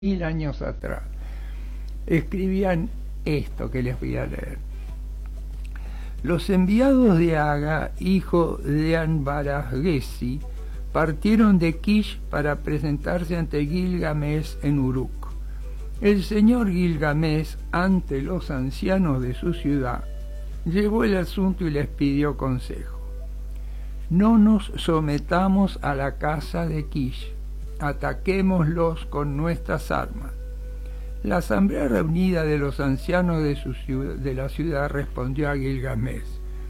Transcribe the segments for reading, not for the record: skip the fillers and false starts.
1000 años atrás. Escribían esto que les voy a leer. Los enviados de Aga, hijo de Anbaragesi, partieron de Kish para presentarse ante Gilgamesh en Uruk. El señor Gilgamesh, ante los ancianos de su ciudad, llevó el asunto y les pidió consejo. No nos sometamos a la casa de Kish, ataquémoslos con nuestras armas. La asamblea reunida de los ancianos de la ciudad respondió a Gilgamesh: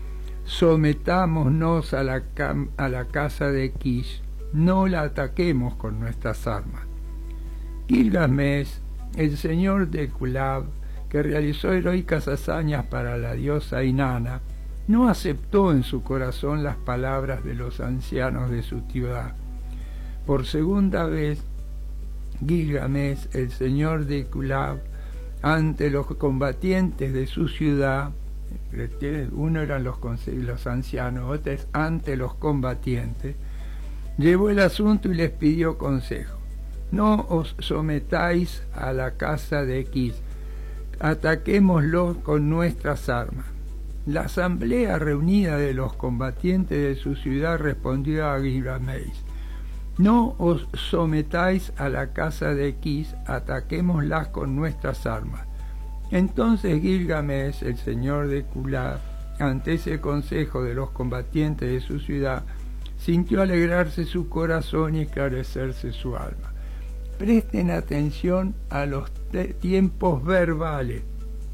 sometámonos a la casa de Kish, no la ataquemos con nuestras armas. Gilgamesh, el señor de Kulab, que realizó heroicas hazañas para la diosa Inanna, no aceptó en su corazón las palabras de los ancianos de su ciudad. Por segunda vez, Gilgamesh, el señor de Kulab, ante los combatientes de su ciudad, uno eran los ancianos, otro es ante los combatientes, llevó el asunto y les pidió consejo. No os sometáis a la casa de Kish, ataquémoslo con nuestras armas. La asamblea reunida de los combatientes de su ciudad respondió a Gilgamesh: no os sometáis a la casa de Kish, ataquémoslas con nuestras armas. Entonces Gilgamesh, el señor de Kulab, ante ese consejo de los combatientes de su ciudad, sintió alegrarse su corazón y esclarecerse su alma. Presten atención a los tiempos verbales.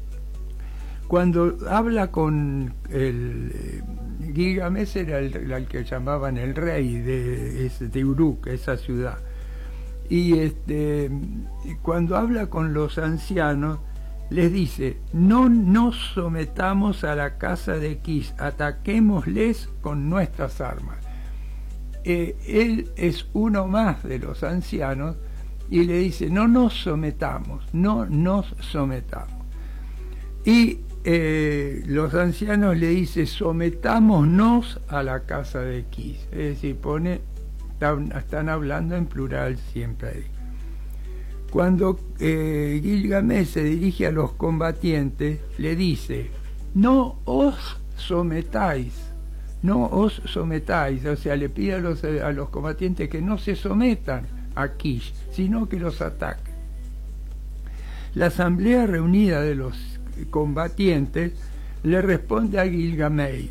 Cuando habla con Gilgamesh, era el que llamaban el rey de Uruk, esa ciudad. Y cuando habla con los ancianos, les dice: no nos sometamos a la casa de Kish, ataquémosles con nuestras armas. Él es uno más de los ancianos y le dice: no nos sometamos, no nos sometamos. Y los ancianos le dicen: sometámonos a la casa de Kish. Es decir, están hablando en plural siempre ahí. Cuando Gilgamesh se dirige a los combatientes, le dice: no os sometáis, no os sometáis. O sea, le pide a los combatientes que no se sometan a Kish, sino que los ataquen. La asamblea reunida de los combatientes le responde a Gilgamesh: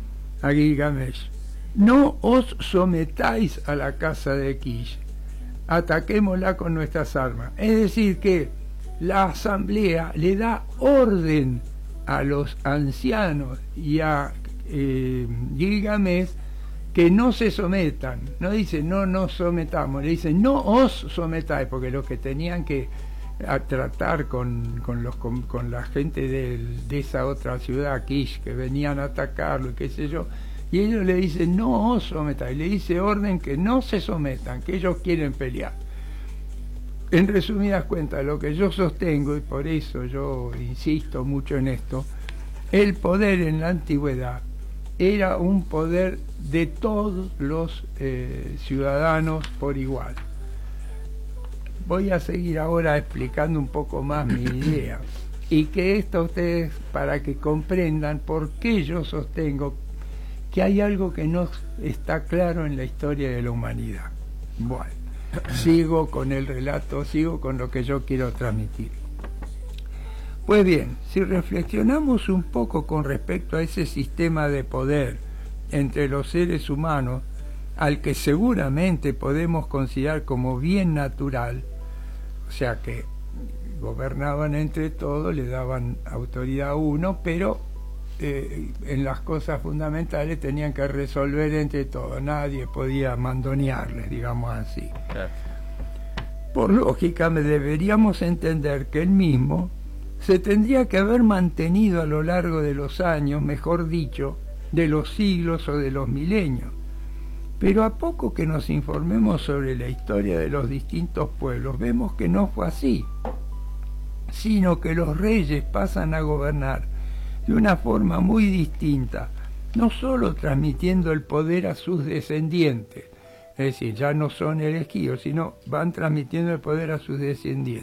no os sometáis a la casa de Kish, ataquémosla con nuestras armas. Es decir, que la asamblea le da orden a los ancianos y a Gilgamesh que no se sometan. No dice no nos sometamos, le dice no os sometáis, porque los que tenían que tratar con la gente de esa otra ciudad, Kish, que venían a atacarlo y qué sé yo, y ellos le dicen no os sometáis, le dice orden que no se sometan, que ellos quieren pelear. En resumidas cuentas, lo que yo sostengo, y por eso yo insisto mucho en esto, el poder en la antigüedad era un poder de todos los ciudadanos por igual. Voy a seguir ahora explicando un poco más mi idea, y que esto ustedes, para que comprendan por qué yo sostengo que hay algo que no está claro en la historia de la humanidad. Bueno, sigo con el relato, sigo con lo que yo quiero transmitir. Pues bien, si reflexionamos un poco con respecto a ese sistema de poder entre los seres humanos, al que seguramente podemos considerar como bien natural, o sea que gobernaban entre todos, le daban autoridad a uno, pero en las cosas fundamentales tenían que resolver entre todos, nadie podía mandonearles, digamos así. Claro. Por lógica, deberíamos entender que el mismo se tendría que haber mantenido a lo largo de los años, mejor dicho, de los siglos o de los milenios. Pero a poco que nos informemos sobre la historia de los distintos pueblos, vemos que no fue así, sino que los reyes pasan a gobernar de una forma muy distinta, no solo transmitiendo el poder a sus descendientes, Es decir, ya no son elegidos, sino van transmitiendo el poder a sus descendientes.